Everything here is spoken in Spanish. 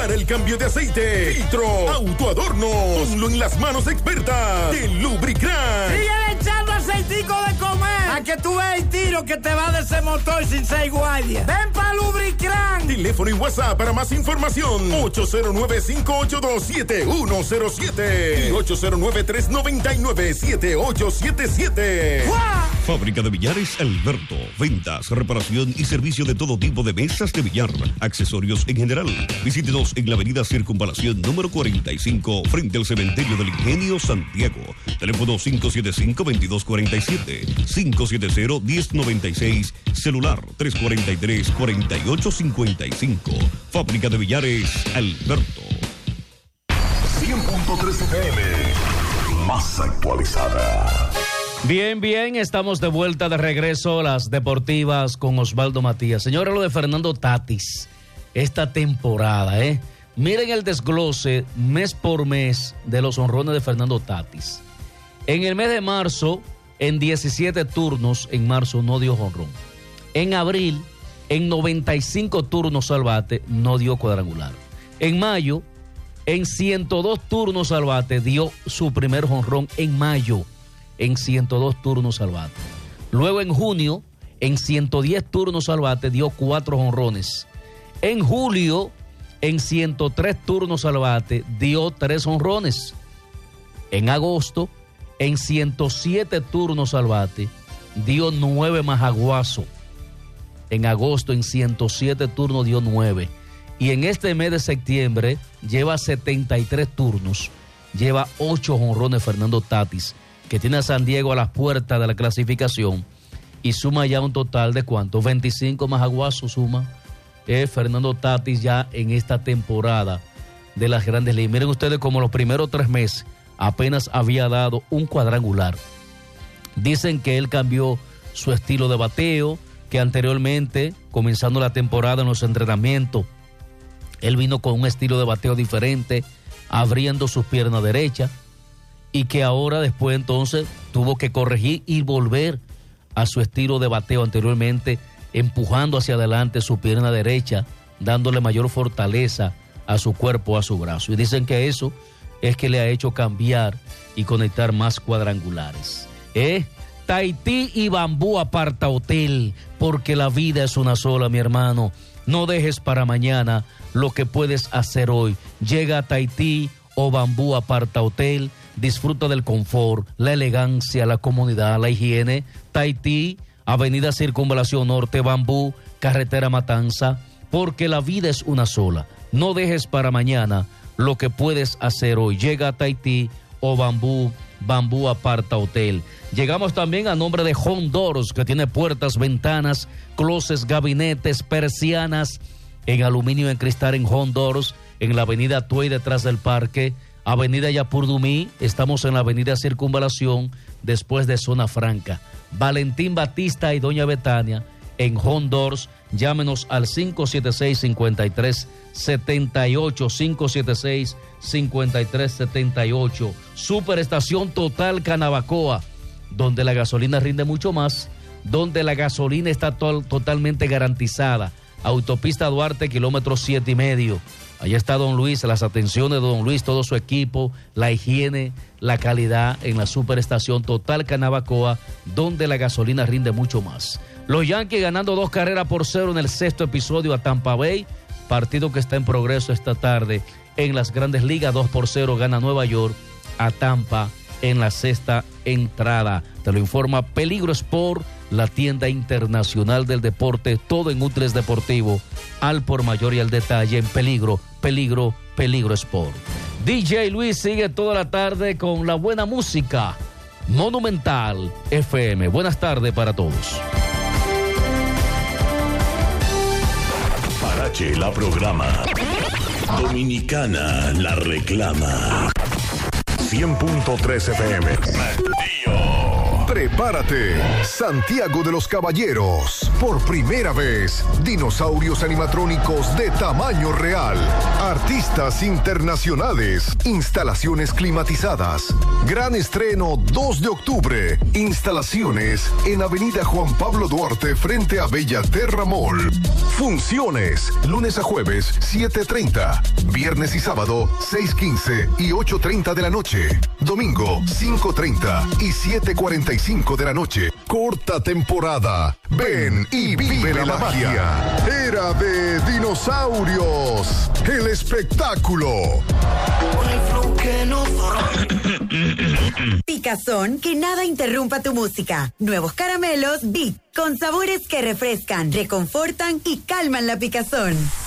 para el cambio de aceite. Filtro, autoadorno. Ponlo en las manos expertas de Lubricran. Sigue echando aceitico de comer. A que tú veas el tiro que te va de ese motor sin 6 guardias. Ven pa' Lubricran. Teléfono y WhatsApp para más información. 809-582-7107 y 809-399-7877. Fábrica de Billares Alberto. Ventas, reparación y servicio de todo tipo de mesas de billar, accesorios en general. Visítenos en la avenida Circunvalación número 45, frente al Cementerio del Ingenio, Santiago. Teléfono 575-2247, 570-1096, celular 343-4855. Fábrica de Billares Alberto. 100.3 FM, más actualizada. Bien, estamos de vuelta, de regreso a las deportivas con Osvaldo Matías. Señores, lo de Fernando Tatis, esta temporada, miren el desglose mes por mes de los honrones de Fernando Tatis. En el mes de marzo, en 17 turnos, en marzo no dio jonrón. En abril, en 95 turnos al bate, no dio cuadrangular. En mayo, en 102 turnos al bate, dio su primer jonrón en mayo. En 102 turnos al bate. Luego en junio, en 110 turnos al bate, dio 4 jonrones. En julio, en 103 turnos al bate, dio 3 jonrones. En agosto, en 107 turnos al bate, dio 9 majaguazo. En agosto, en 107 turnos, dio 9. Y en este mes de septiembre, lleva 73 turnos. Lleva 8 jonrones Fernando Tatis, que tiene a San Diego a las puertas de la clasificación y suma ya un total de ¿cuánto? 25 majaguazos suma Fernando Tatis ya en esta temporada de las Grandes Ligas. Miren ustedes como los primeros 3 meses apenas había dado un cuadrangular. Dicen que él cambió su estilo de bateo, que anteriormente, comenzando la temporada en los entrenamientos, él vino con un estilo de bateo diferente, abriendo sus piernas derechas, y que ahora después entonces tuvo que corregir y volver a su estilo de bateo anteriormente, empujando hacia adelante su pierna derecha, dándole mayor fortaleza a su cuerpo, a su brazo. Y dicen que eso es que le ha hecho cambiar y conectar más cuadrangulares. Tahití y Bambú Aparta Hotel, porque la vida es una sola, mi hermano. No dejes para mañana lo que puedes hacer hoy. Llega a Tahití o Bambú Aparta Hotel. Disfruta del confort, la elegancia, la comodidad, la higiene. Tahití, Avenida Circunvalación Norte, Bambú, Carretera Matanza, porque la vida es una sola. No dejes para mañana lo que puedes hacer hoy. Llega a Tahití o Bambú Aparta Hotel. Llegamos también a nombre de Hondoros, que tiene puertas, ventanas, closets, gabinetes, persianas en aluminio y en cristal en Hondoros, en la avenida Tuey detrás del parque. Avenida Yapurdumí, estamos en la avenida Circunvalación, después de Zona Franca. Valentín Batista y Doña Betania, en Hondoros, llámenos al 576-5378, 576-5378. Superestación Total Canabacoa, donde la gasolina rinde mucho más, donde la gasolina está totalmente garantizada. Autopista Duarte, kilómetro 7,5. Allá está Don Luis, las atenciones de Don Luis, todo su equipo, la higiene, la calidad en la Superestación Total Canabacoa, donde la gasolina rinde mucho más. Los Yankees ganando 2-0 en el 6º episodio a Tampa Bay, partido que está en progreso esta tarde en las Grandes Ligas. 2-0 gana Nueva York a Tampa en la 6ª entrada. Te lo informa Peligro Sport, la tienda internacional del deporte, todo en útiles deportivos, al por mayor y al detalle en Peligro Sport. DJ Luis sigue toda la tarde con la buena música. Monumental FM. Buenas tardes para todos. Parache la programa. Dominicana la reclama. 100.3 FM. Prepárate, Santiago de los Caballeros. Por primera vez, dinosaurios animatrónicos de tamaño real. Artistas internacionales, instalaciones climatizadas. Gran estreno 2 de octubre. Instalaciones en Avenida Juan Pablo Duarte frente a Bellaterra Mall. Funciones lunes a jueves 7:30, viernes y sábado 6:15 y 8:30 de la noche. Domingo 5:30 y 7:45 de la noche. Corta temporada. Ven y vive la magia. Era de dinosaurios. El espectáculo. Picazón, que nada interrumpa tu música. Nuevos caramelos Big, con sabores que refrescan, reconfortan y calman la picazón.